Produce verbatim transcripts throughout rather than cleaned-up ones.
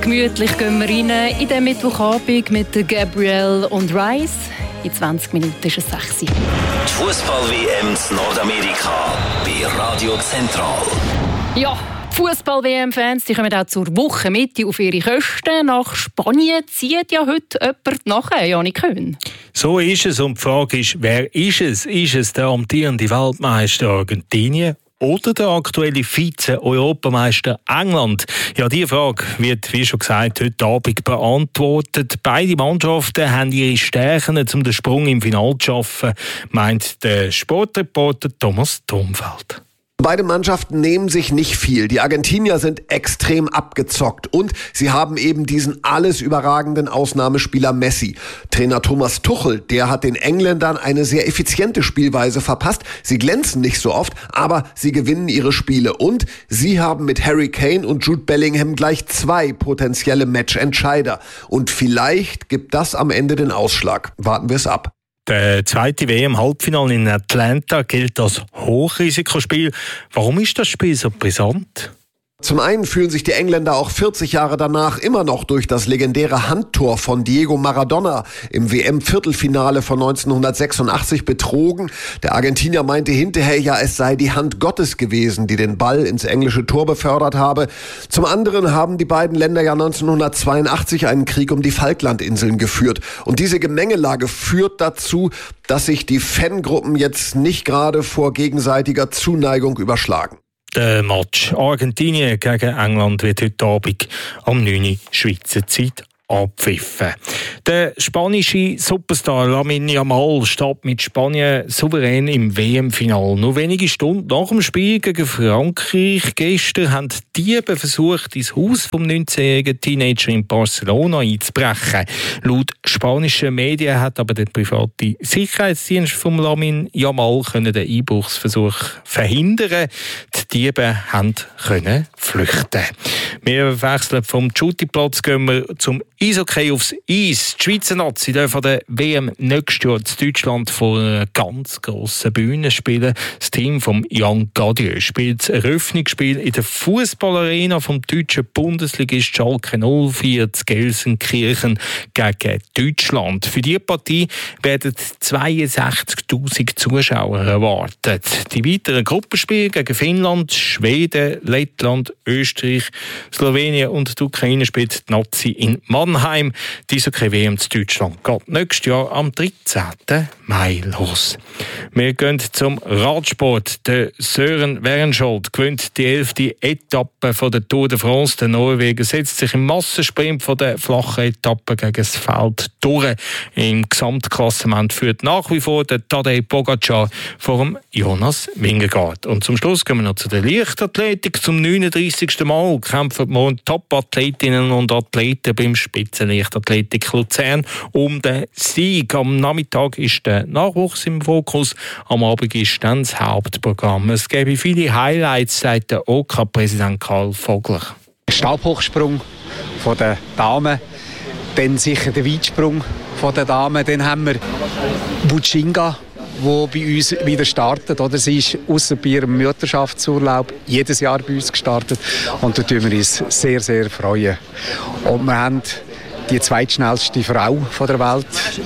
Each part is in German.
Gemütlich gehen wir rein in den Mittwochabend mit Gabrielle und Rice. In zwanzig Minuten ist es sechs Uhr. Die Fußball-W M in Nordamerika bei Radio Zentral. Ja, Fußball-W M-Fans die kommen auch zur Wochenmitte auf ihre Kosten. Nach Spanien zieht ja heute jemand nachher, Janik Höhn. So ist es und die Frage ist, wer ist es? Ist es der amtierende Weltmeister Argentinien oder der aktuelle Vize-Europameister England? Ja, diese Frage wird, wie schon gesagt, heute Abend beantwortet. Beide Mannschaften haben ihre Stärken, um den Sprung im Finale zu schaffen, meint der Sportreporter Thomas Trumfeld. Beide Mannschaften nehmen sich nicht viel. Die Argentinier sind extrem abgezockt und sie haben eben diesen alles überragenden Ausnahmespieler Messi. Trainer Thomas Tuchel, der hat den Engländern eine sehr effiziente Spielweise verpasst. Sie glänzen nicht so oft, aber sie gewinnen ihre Spiele. Und sie haben mit Harry Kane und Jude Bellingham gleich zwei potenzielle Matchentscheider. Und vielleicht gibt das am Ende den Ausschlag. Warten wir es ab. Der zweite W M-Halbfinale in Atlanta gilt als Hochrisikospiel. Warum ist das Spiel so brisant? Zum einen fühlen sich die Engländer auch vierzig Jahre danach immer noch durch das legendäre Handtor von Diego Maradona im W M-Viertelfinale von neunzehnhundertsechsundachtzig betrogen. Der Argentinier meinte hinterher, ja, es sei die Hand Gottes gewesen, die den Ball ins englische Tor befördert habe. Zum anderen haben die beiden Länder ja neunzehnhundertzweiundachtzig einen Krieg um die Falklandinseln geführt. Und diese Gemengelage führt dazu, dass sich die Fangruppen jetzt nicht gerade vor gegenseitiger Zuneigung überschlagen. Der Match Argentinien gegen England wird heute Abend um neun Uhr Schweizer Zeit abpfiffen. Der spanische Superstar Lamine Yamal steht mit Spanien souverän im W M-Finale. Nur wenige Stunden nach dem Spiel gegen Frankreich gestern haben Diebe versucht, ins Haus vom neunzehnjährigen Teenager in Barcelona einzubrechen. Laut spanischen Medien hat aber der private Sicherheitsdienst von Lamine Yamal den Einbruchsversuch verhindern. Die Diebe haben können flüchten. Wir wechseln vom Shootingplatz, gehen wir zum Eishockey aufs Eis. Die Schweizer Nazi darf an der W M nächstes Jahr in Deutschland vor einer ganz grossen Bühne spielen. Das Team von Jan Gadieu spielt das Eröffnungsspiel in der Fußballarena vom deutschen Bundesligist Schalke null vier zu Gelsenkirchen gegen Deutschland. Für diese Partie werden zweiundsechzigtausend Zuschauer erwartet. Die weiteren Gruppenspiele gegen Finnland, Schweden, Lettland, Österreich, Slowenien und die Ukraine spielt die Nazi in Mannheim. Die Eishockey-W M zu Deutschland geht nächstes Jahr am dreizehnten Mai los. Wir gehen zum Radsport. Der Søren Wernskjold gewinnt die elfte Etappe von der Tour de France. Der Norweger setzt sich im Massensprint von der flachen Etappe gegen das Feld durch. Im Gesamtklassement führt nach wie vor der Tadej Pogačar vor dem Jonas Vingegaard. Und zum Schluss gehen wir noch zu der Leichtathletik. Zum neununddreißigsten Mal kämpfen morgen Top-Athletinnen und Athleten beim Spitzenleichtathletik Luzern um den Sieg. Am Nachmittag ist der Nachwuchs im Fokus, am Abend ist dann das Hauptprogramm. Es gäbe viele Highlights, sagt der O K-Präsident Karl Vogler. Stabhochsprung von den Damen, dann sicher der Weitsprung von den Damen, dann haben wir Buchinga, die bei uns wieder startet. Oder? Sie ist ausser bei ihrem Mutterschaftsurlaub jedes Jahr bei uns gestartet und da freuen wir uns sehr, sehr freuen. Und wir haben die zweitschnellste Frau der Welt,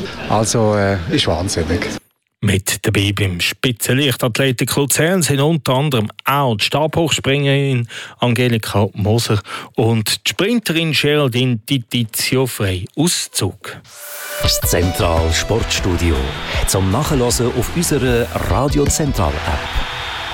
also äh, ist wahnsinnig. Mit dabei beim Spitzenleichtathletik Luzern sind unter anderem auch die Stabhochspringerin Angelika Moser und die Sprinterin Geraldine Titizio Frey Auszug. Das Zentral Sportstudio zum Nachhören auf unserer Radio Zentral App.